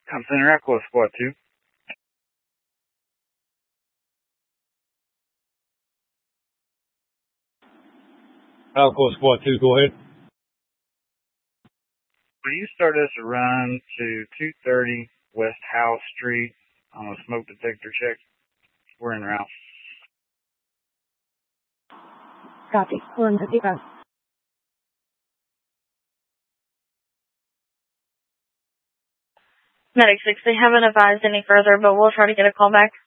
Come Center Aqua Squad 2. Aqua Squad 2, go ahead. Will you start us a run to 230 West House Street on a smoke detector check? We're en route. Copy. 155. Medic 6, they haven't advised any further, but we'll try to get a call back.